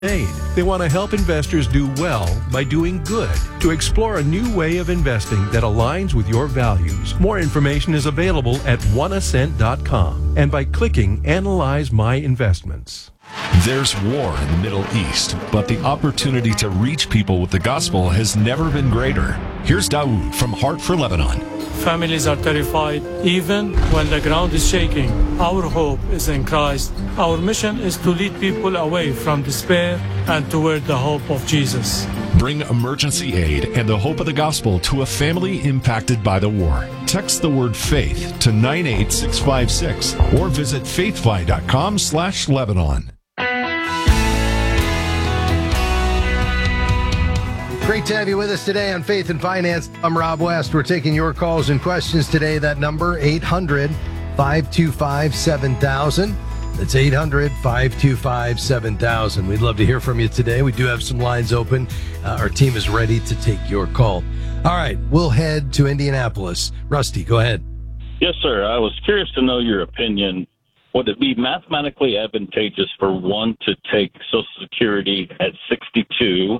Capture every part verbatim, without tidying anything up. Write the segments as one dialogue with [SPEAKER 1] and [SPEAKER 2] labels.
[SPEAKER 1] Aid. They want to help investors do well by doing good. To explore a new way of investing that aligns with your values, more information is available at one ascent dot com and by clicking Analyze My Investments.
[SPEAKER 2] There's war in the Middle East, but the opportunity to reach people with the gospel has never been greater. Here's Dawood from Heart for Lebanon.
[SPEAKER 3] Families are terrified, even when the ground is shaking. Our hope is in Christ. Our mission is to lead people away from despair and toward the hope of Jesus.
[SPEAKER 2] Bring emergency aid and the hope of the gospel to a family impacted by the war. Text the word faith to nine eight six five six or visit faithfi.com slash Lebanon.
[SPEAKER 4] Great to have you with us today on Faith and Finance. I'm Rob West. We're taking your calls and questions today. That number, eight hundred, five two five, seven thousand. That's eight hundred, five two five, seven thousand. We'd love to hear from you today. We do have some lines open. Uh, our team is ready to take your call. All right, we'll head to Indianapolis. Rusty, go ahead.
[SPEAKER 5] Yes, sir. I was curious to know your opinion. Would it be mathematically advantageous for one to take Social Security at sixty-two,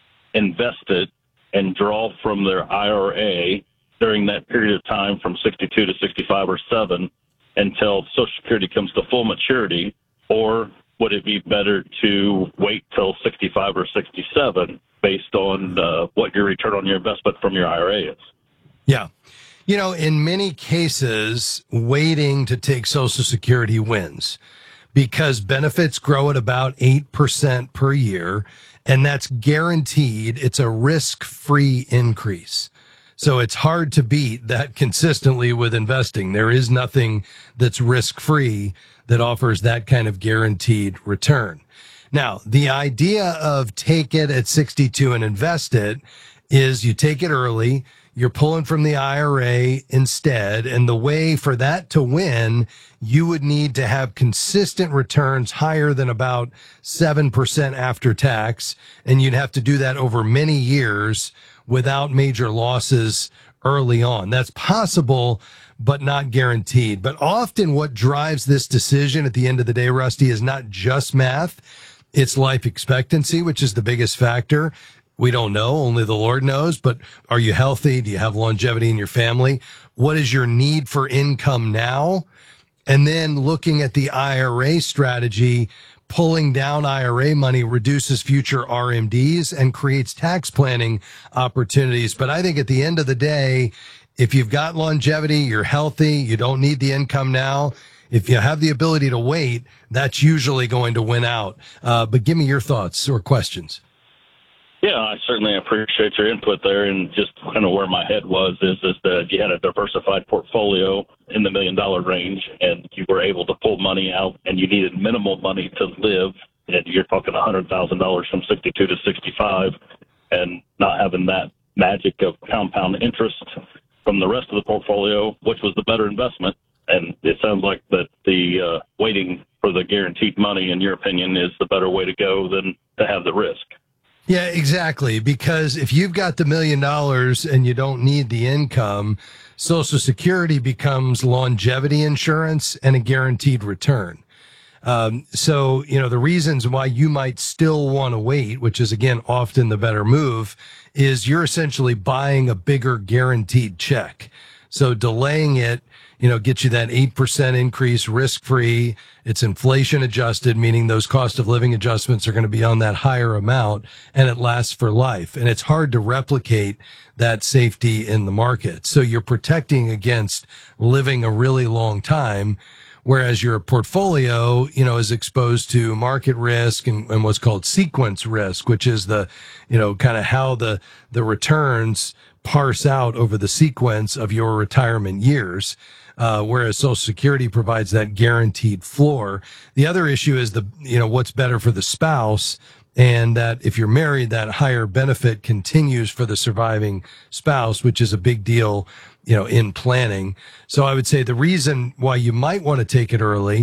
[SPEAKER 5] invest it, and draw from their I R A during that period of time from sixty-two to sixty-five or seven until Social Security comes to full maturity? Or would it be better to wait till sixty-five or sixty-seven based on uh, what your return on your investment from your I R A is?
[SPEAKER 4] Yeah. You know, in many cases, waiting to take Social Security wins because benefits grow at about eight percent per year. And that's guaranteed. It's a risk-free increase. So it's hard to beat that consistently with investing. There is nothing that's risk-free that offers that kind of guaranteed return. Now, the idea of take it at sixty-two and invest it is you take it early, you're pulling from the I R A instead, and the way for that to win, you would need to have consistent returns higher than about seven percent after tax, and you'd have to do that over many years without major losses early on. That's possible, but not guaranteed. But often what drives this decision at the end of the day, Rusty, is not just math. It's life expectancy, which is the biggest factor. We don't know. Only the Lord knows. But are you healthy? Do you have longevity in your family? What is your need for income now? And then looking at the I R A strategy, pulling down I R A money reduces future R M Ds and creates tax planning opportunities. But I think at the end of the day, if you've got longevity, you're healthy, you don't need the income now. If you have the ability to wait, that's usually going to win out. Uh, but give me your thoughts or questions.
[SPEAKER 5] Yeah, I certainly appreciate your input there, and just kind of where my head was is, is that you had a diversified portfolio in the million dollar range, and you were able to pull money out, and you needed minimal money to live, and you're talking one hundred thousand dollars from sixty-two to sixty-five, and not having that magic of compound interest from the rest of the portfolio, which was the better investment. And it sounds like that the uh, waiting for the guaranteed money, in your opinion, is the better way to go than to have the risk.
[SPEAKER 4] Yeah, exactly. Because if you've got the million dollars and you don't need the income, Social Security becomes longevity insurance and a guaranteed return. Um, so, you know, the reasons why you might still want to wait, which is, again, often the better move, is you're essentially buying a bigger guaranteed check. So delaying it, you know, gets you that eight percent increase risk-free. It's inflation adjusted, meaning those cost of living adjustments are going to be on that higher amount, and it lasts for life. And it's hard to replicate that safety in the market. So you're protecting against living a really long time, whereas your portfolio, you know, is exposed to market risk and, and what's called sequence risk, which is the, you know, kind of how the, the returns parse out over the sequence of your retirement years. Uh, whereas Social Security provides that guaranteed floor. The other issue is the, you know, what's better for the spouse, and that if you're married, that higher benefit continues for the surviving spouse, which is a big deal, you know, in planning. So I would say the reason why you might want to take it early,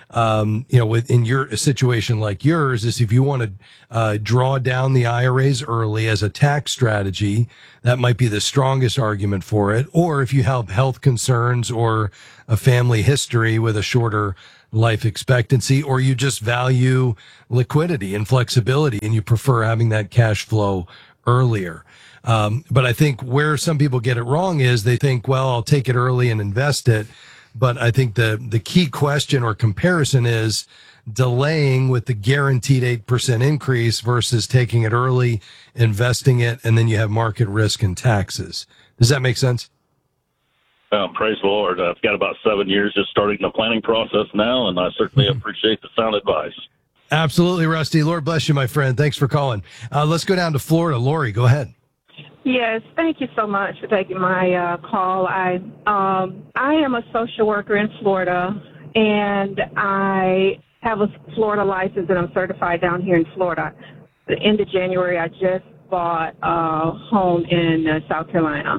[SPEAKER 4] um, you know, with in your a situation like yours, is if you want to uh, draw down the I R As early as a tax strategy, that might be the strongest argument for it. Or if you have health concerns or a family history with a shorter life expectancy, or you just value liquidity and flexibility and you prefer having that cash flow earlier. Um, but I think where some people get it wrong is they think, well, I'll take it early and invest it. But I think the, the key question or comparison is delaying with the guaranteed eight percent increase versus taking it early, investing it, and then you have market risk and taxes. Does that make sense?
[SPEAKER 5] Uh, praise the Lord. I've got about seven years just starting the planning process now, and I certainly mm-hmm. appreciate the sound advice.
[SPEAKER 4] Absolutely, Rusty. Lord bless you, my friend. Thanks for calling. Uh, let's go down to Florida. Lori, go ahead.
[SPEAKER 6] Yes, thank you so much for taking my uh, call. I um, I am a social worker in Florida, and I have a Florida license, and I'm certified down here in Florida. At the end of January, I just bought a home in uh, South Carolina.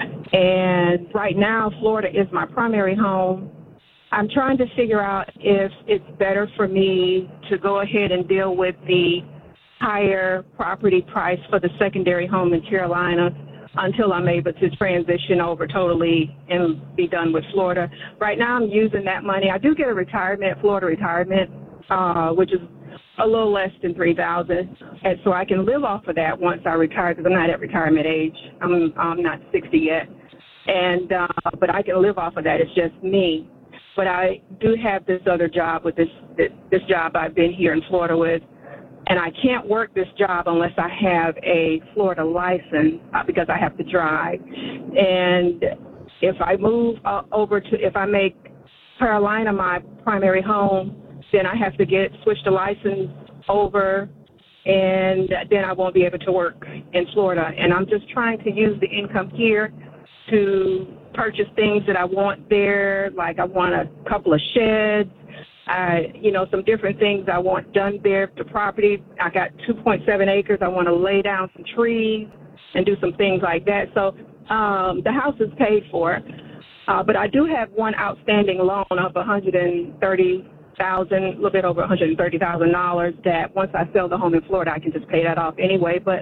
[SPEAKER 6] And right now, Florida is my primary home. I'm trying to figure out if it's better for me to go ahead and deal with the higher property price for the secondary home in Carolina until I'm able to transition over totally and be done with Florida. Right now, I'm using that money. I do get a retirement, Florida retirement, uh, which is a little less than three thousand dollars, and so I can live off of that once I retire, because I'm not at retirement age. I'm I'm not sixty yet, and uh, but I can live off of that. It's just me. But I do have this other job with this this, this job I've been here in Florida with, and I can't work this job unless I have a Florida license uh, because I have to drive. And if I move uh, over to, if I make Carolina my primary home, then I have to get switch the license over, and then I won't be able to work in Florida. And I'm just trying to use the income here to purchase things that I want there, like I want a couple of sheds, I, you know, some different things I want done there. The property, I got two point seven acres. I want to lay down some trees and do some things like that. So um, the house is paid for, uh, but I do have one outstanding loan of one hundred thirty thousand dollars, a little bit over one hundred thirty thousand dollars, that once I sell the home in Florida, I can just pay that off anyway. But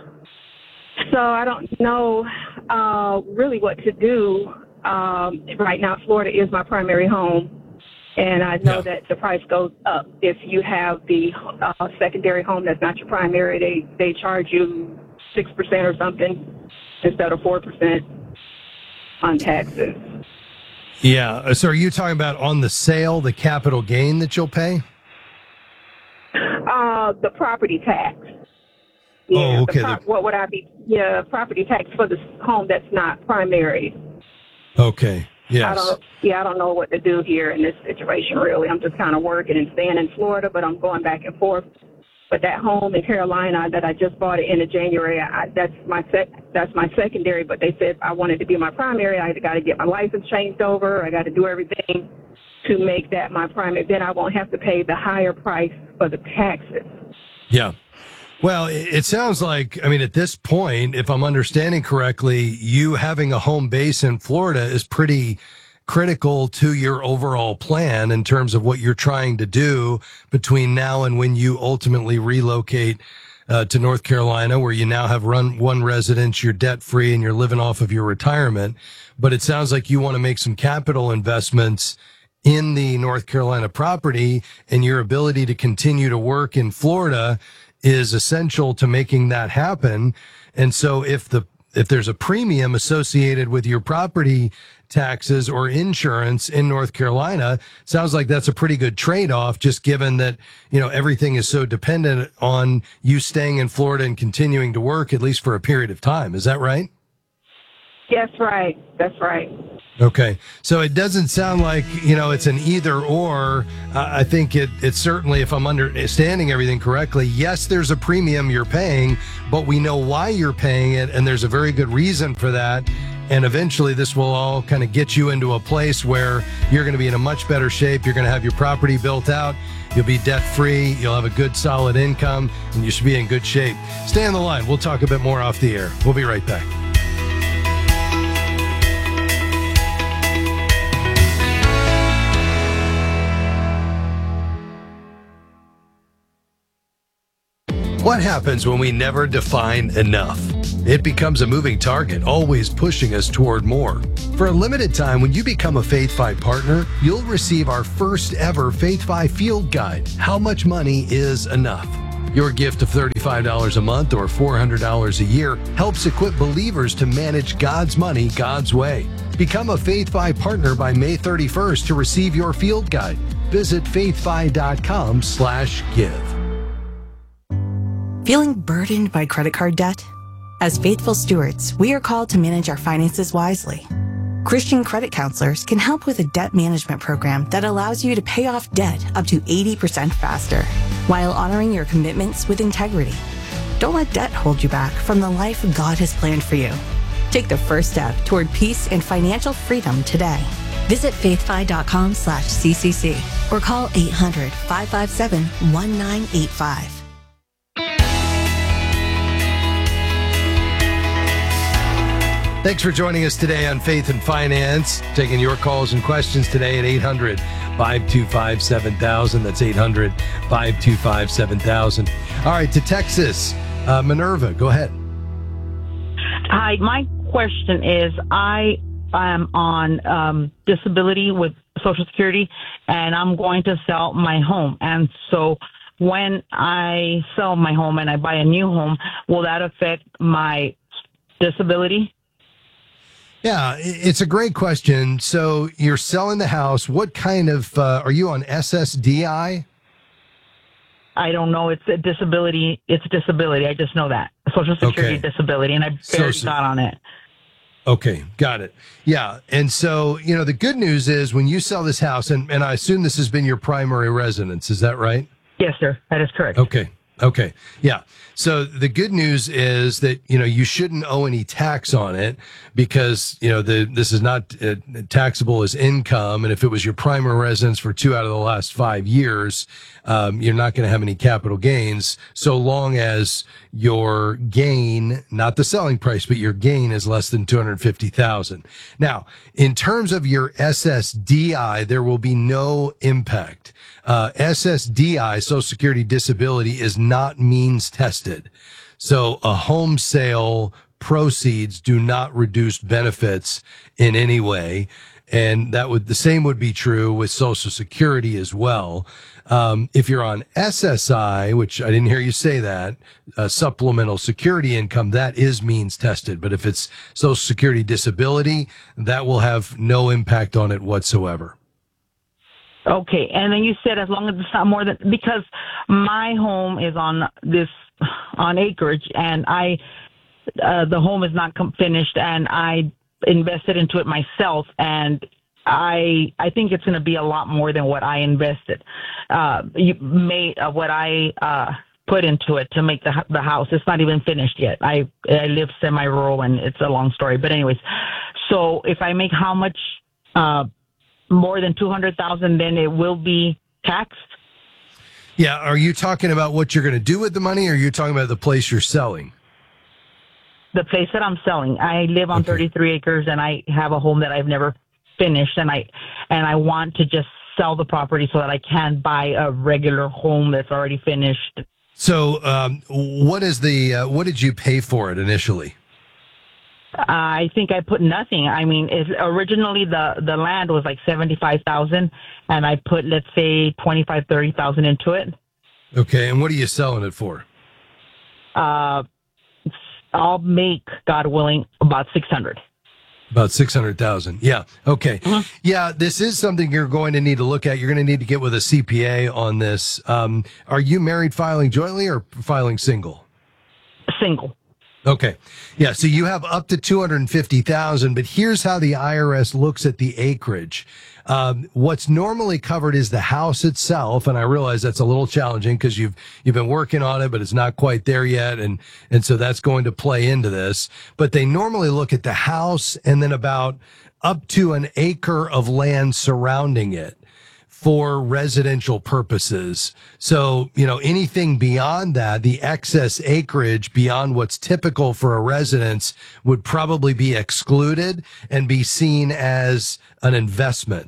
[SPEAKER 6] so I don't know uh, really what to do. Um, right now, Florida is my primary home. And I know yeah. that the price goes up. If you have the uh, secondary home that's not your primary, they, they charge you six percent or something instead of four percent on taxes.
[SPEAKER 4] Yeah. So are you talking about on the sale, the capital gain that you'll pay?
[SPEAKER 6] Uh, the property tax. Yeah,
[SPEAKER 4] oh, okay.
[SPEAKER 6] Pro- what would I be? Yeah, property tax for the home that's not primary.
[SPEAKER 4] Okay. Yes.
[SPEAKER 6] I don't, yeah, I don't know what to do here in this situation, really. I'm just kind of working and staying in Florida, but I'm going back and forth. But that home in Carolina that I just bought at the end of January, I, that's my sec, that's my secondary. But they said I wanted to be my primary. I got to get my license changed over. I got to do everything to make that my primary. Then I won't have to pay the higher price for the taxes.
[SPEAKER 4] Yeah. Well, it sounds like, I mean, at this point, if I'm understanding correctly, you having a home base in Florida is pretty critical to your overall plan in terms of what you're trying to do between now and when you ultimately relocate uh, to North Carolina, where you now have run one residence, you're debt free, and you're living off of your retirement. But it sounds like you want to make some capital investments in the North Carolina property, and your ability to continue to work in Florida is essential to making that happen. And so if the if there's a premium associated with your property taxes or insurance in North Carolina, sounds like that's a pretty good trade-off, just given that, you know, everything is so dependent on you staying in Florida and continuing to work, at least for a period of time. Is that right?
[SPEAKER 6] Yes, right. That's right.
[SPEAKER 4] Okay. So it doesn't sound like, you know, it's an either or. Uh, I think it, it's certainly, if I'm understanding everything correctly, yes, there's a premium you're paying, but we know why you're paying it, and there's a very good reason for that. And eventually this will all kind of get you into a place where you're going to be in a much better shape. You're going to have your property built out. You'll be debt free. You'll have a good, solid income, and you should be in good shape. Stay on the line. We'll talk a bit more off the air. We'll be right back. What happens when we never define enough? It becomes a moving target, always pushing us toward more. For a limited time, when you become a FaithFi partner, you'll receive our first ever FaithFi Field Guide, How Much Money is Enough? Your gift of thirty-five dollars a month or four hundred dollars a year helps equip believers to manage God's money God's way. Become a FaithFi partner by May thirty-first to receive your field guide. Visit faithfi.com slash give.
[SPEAKER 7] Feeling burdened by credit card debt? As faithful stewards, we are called to manage our finances wisely. Christian credit counselors can help with a debt management program that allows you to pay off debt up to eighty percent faster, while honoring your commitments with integrity. Don't let debt hold you back from the life God has planned for you. Take the first step toward peace and financial freedom today. Visit faithfi.com slash CCC or call eight hundred, five five seven, one nine eight five.
[SPEAKER 4] Thanks for joining us today on Faith and Finance. Taking your calls and questions today at eight hundred, five two five, seven thousand. That's eight hundred, five two five, seven thousand. All right, to Texas. Uh, Minerva, go ahead.
[SPEAKER 8] Hi, my question is, I am on um, disability with Social Security, and I'm going to sell my home. And so when I sell my home and I buy a new home, will that affect my disability?
[SPEAKER 4] Yeah, it's a great question. So you're selling the house. What kind of, uh, are you on S S D I?
[SPEAKER 8] I don't know. It's a disability. It's a disability. I just know that. Social Security
[SPEAKER 4] Okay.
[SPEAKER 8] disability, and I barely
[SPEAKER 4] So-
[SPEAKER 8] got on it.
[SPEAKER 4] Okay, got it. Yeah, and so, you know, the good news is when you sell this house, and, and I assume this has been your primary residence, is that right?
[SPEAKER 8] Yes, sir. That is correct.
[SPEAKER 4] Okay. Okay. Yeah. So the good news is that, you know, you shouldn't owe any tax on it because, you know, the, this is not uh, taxable as income. And if it was your primary residence for two out of the last five years, um, you're not going to have any capital gains so long as your gain, not the selling price, but your gain is less than two hundred fifty thousand. Now, in terms of your S S D I, there will be no impact. Uh, S S D I, Social Security Disability, is not means tested. So a home sale proceeds do not reduce benefits in any way. And that would, the same would be true with Social Security as well. Um, if you're on S S I, which I didn't hear you say that, uh, supplemental security income, that is means tested. But if it's Social Security Disability, that will have no impact on it whatsoever.
[SPEAKER 8] Okay, and then you said as long as it's not more than, because my home is on this, on acreage, and I, uh, the home is not com- finished, and I invested into it myself, and I, I think it's going to be a lot more than what I invested, uh, you made uh, what I, uh, put into it to make the the house. It's not even finished yet. I, I live semi-rural, and it's a long story, but anyways, so if I make how much, uh, more than two hundred thousand, then it will be taxed.
[SPEAKER 4] Yeah. Are you talking about what you're going to do with the money, or are you talking about the place you're selling?
[SPEAKER 8] The place that I'm selling. I live on
[SPEAKER 4] Okay.
[SPEAKER 8] thirty-three acres, and I have a home that I've never finished, and I and I want to just sell the property so that I can buy a regular home that's already finished.
[SPEAKER 4] So, um, what is the uh, what did you pay for it initially?
[SPEAKER 8] I think I put nothing. I mean, if originally the, the land was like seventy-five thousand, and I put, let's say, twenty-five, thirty thousand into it.
[SPEAKER 4] Okay, and what are you selling it for?
[SPEAKER 8] Uh, I'll make, God willing, about six hundred.
[SPEAKER 4] About six hundred thousand. Yeah. Okay.
[SPEAKER 8] Mm-hmm.
[SPEAKER 4] Yeah, this is something you're going to need to look at. You're going to need to get with a C P A on this. Um, are you married filing jointly or filing single?
[SPEAKER 8] Single.
[SPEAKER 4] Okay. Yeah. So you have up to two hundred fifty thousand, but here's how the I R S looks at the acreage. Um, what's normally covered is the house itself. And I realize that's a little challenging because you've, you've been working on it, but it's not quite there yet. And, and so that's going to play into this, but they normally look at the house and then about up to an acre of land surrounding it for residential purposes. So, you know, anything beyond that, the excess acreage beyond what's typical for a residence would probably be excluded and be seen as an investment.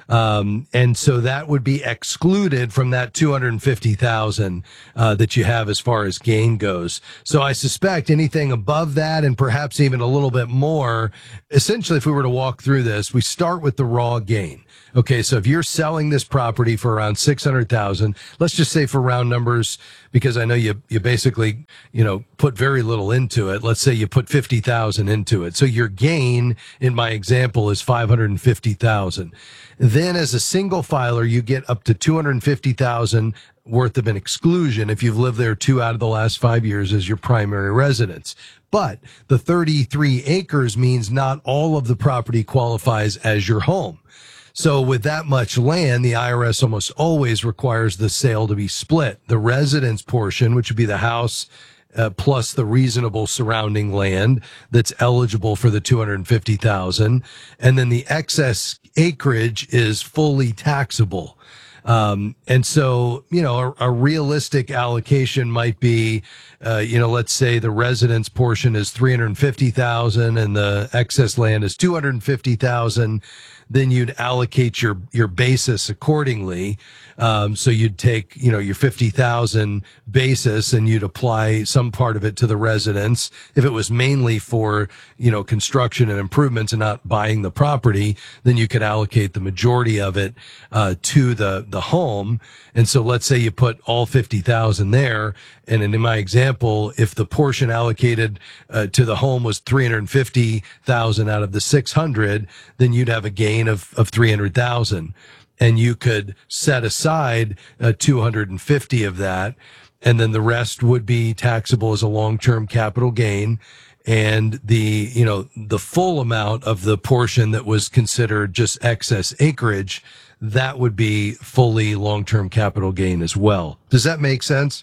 [SPEAKER 4] Um, and so that would be excluded from that two hundred fifty thousand uh, that you have as far as gain goes. So I suspect anything above that and perhaps even a little bit more, essentially, if we were to walk through this, we start with the raw gain. Okay, so if you're selling this property for around six hundred thousand, let's just say for round numbers, because I know you you basically, you know, put very little into it. Let's say you put fifty thousand into it. So your gain in my example is five hundred fifty thousand. Then as a single filer, you get up to two hundred fifty thousand worth of an exclusion if you've lived there two out of the last five years as your primary residence. But the thirty-three acres means not all of the property qualifies as your home. So with that much land, the I R S almost always requires the sale to be split. The residence portion, which would be the house uh, plus the reasonable surrounding land that's eligible for the two hundred fifty thousand, and then the excess acreage is fully taxable. Um, and so, you know, a, a realistic allocation might be, uh, you know, let's say the residence portion is three hundred fifty thousand and the excess land is two hundred fifty thousand. Then you'd allocate your, your basis accordingly. Um, so you'd take, you know, your fifty thousand basis and you'd apply some part of it to the residence. If it was mainly for, you know, construction and improvements and not buying the property, then you could allocate the majority of it, uh, to the, the home. And so let's say you put all fifty thousand there. And in my example, if the portion allocated, uh, to the home was three hundred fifty thousand out of the six hundred, then you'd have a gain of, of three hundred thousand. And you could set aside uh, two hundred fifty of that, and then the rest would be taxable as a long-term capital gain. And the, you know, the full amount of the portion that was considered just excess acreage, that would be fully long-term capital gain as well. Does that make sense?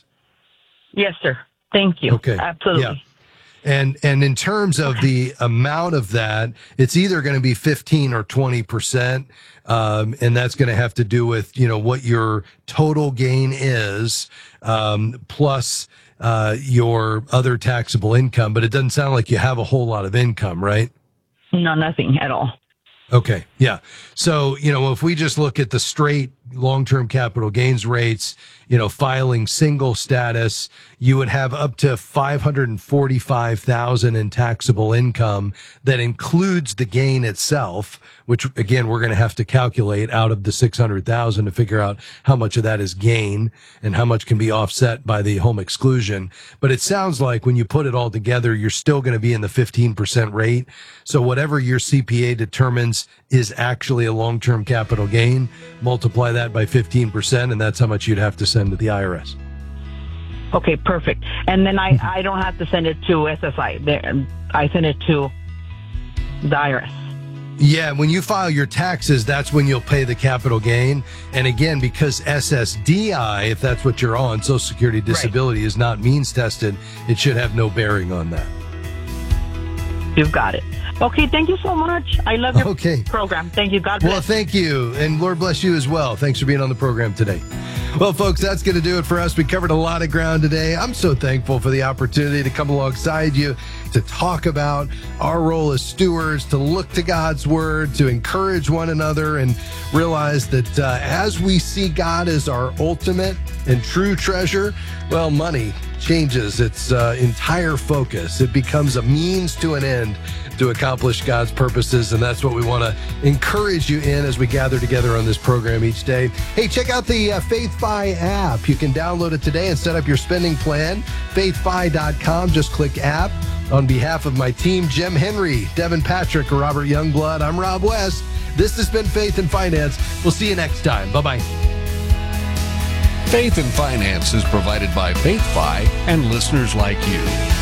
[SPEAKER 8] Yes, sir. Thank you.
[SPEAKER 4] Okay.
[SPEAKER 8] Absolutely.
[SPEAKER 4] Yeah. And and in terms of the amount of that, it's either going to be fifteen or twenty percent. Um, and that's going to have to do with, you know, what your total gain is, um, plus uh, your other taxable income. But it doesn't sound like you have a whole lot of income, right?
[SPEAKER 8] No, nothing at all.
[SPEAKER 4] Okay. Yeah. So, you know, if we just look at the straight long-term capital gains rates, you know, filing single status, you would have up to five hundred forty-five thousand in taxable income that includes the gain itself, which again, we're going to have to calculate out of the six hundred thousand to figure out how much of that is gain and how much can be offset by the home exclusion. But it sounds like when you put it all together, you're still going to be in the fifteen percent rate. So whatever your C P A determines is actually a long-term capital gain, multiply that by fifteen percent, and that's how much you'd have to send to the I R S.
[SPEAKER 8] Okay, perfect. And then I, I don't have to send it to S S I. I send it to the I R S.
[SPEAKER 4] Yeah, when you file your taxes, that's when you'll pay the capital gain. And again, because S S D I, if that's what you're on, Social Security Disability, right, is not means tested, it should have no bearing on that.
[SPEAKER 8] You've got it. Okay, thank you so much. I love your
[SPEAKER 4] okay.
[SPEAKER 8] program. Thank you. God bless.
[SPEAKER 4] Well, thank you. And Lord bless you as well. Thanks for being on the program today. Well, folks, that's going to do it for us. We covered a lot of ground today. I'm so thankful for the opportunity to come alongside you, to talk about our role as stewards, to look to God's word, to encourage one another, and realize that uh, as we see God as our ultimate and true treasure, well, money changes its uh, entire focus. It becomes a means to an end to accomplish God's purposes, and that's what we want to encourage you in as we gather together on this program each day. Hey, check out the uh, FaithFi app. You can download it today and set up your spending plan. faith fi dot com. Just click app. On behalf of my team, Jim Henry, Devin Patrick, Robert Youngblood, I'm Rob West. This has been Faith and Finance. We'll see you next time. Bye-bye.
[SPEAKER 2] Faith and Finance is provided by FaithFi and listeners like you.